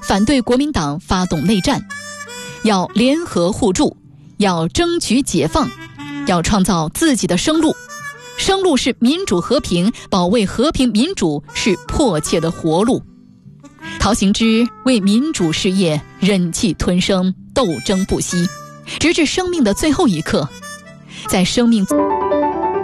反对国民党发动内战，要联合互助，要争取解放，要创造自己的生路。生路是民主和平，保卫和平民主是迫切的活路。陶行知为民主事业忍气吞声，斗争不息，直至生命的最后一刻。在生命